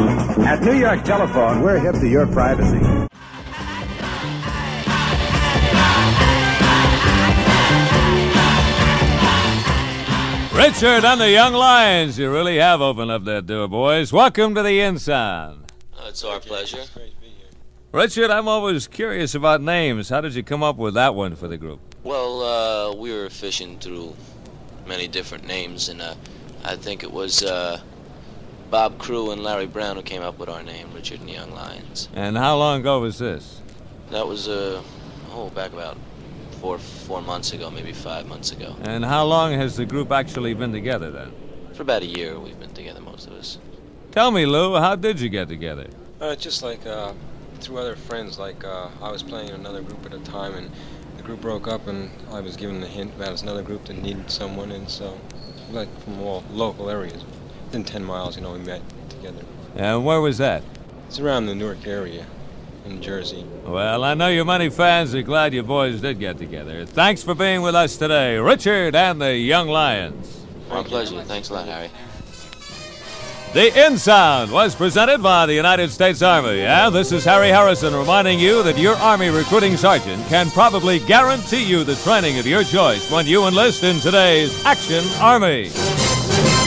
At New York Telephone, we're hip to your privacy. Richard and the Young Lions, you really have opened up that door, boys. Welcome to the In-Sound. It's our pleasure. Richard, I'm always curious about names. How did you come up with that one for the group? Well, we were fishing through many different names, and I think it was Bob Crew and Larry Brown who came up with our name, Richard and the Young Lions. And how long ago was this? That was, back about four months ago, maybe 5 months ago. And how long has the group actually been together, then? For about a year we've been together, most of us. Tell me, Lou, how did you get together? Just like through other friends. Like I was playing in another group at a time, and the group broke up, and I was given the hint about another group that needed someone, and so, like from all local areas, within 10 miles, we met together. And where was that? It's around the Newark area, in Jersey. Well, I know your many fans are glad you boys did get together. Thanks for being with us today, Richard and the Young Lions. My pleasure. Thanks a lot, Harry. The In-Sound was presented by the United States Army, and this is Harry Harrison reminding you that your Army recruiting sergeant can probably guarantee you the training of your choice when you enlist in today's Action Army.